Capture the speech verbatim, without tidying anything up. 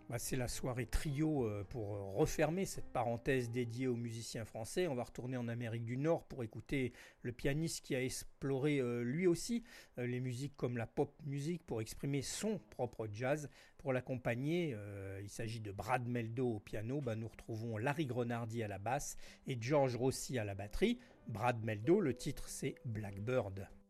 Bah, c'est la soirée trio euh, pour euh, refermer cette parenthèse dédiée aux musiciens français. On va retourner en Amérique du Nord pour écouter le pianiste qui a exploré euh, lui aussi euh, les musiques comme la pop music pour exprimer son propre jazz. Pour l'accompagner, euh, il s'agit de Brad Meldo au piano. Bah, nous retrouvons Larry Grenardi à la basse et George Rossi à la batterie. Brad Meldo, le titre c'est Blackbird.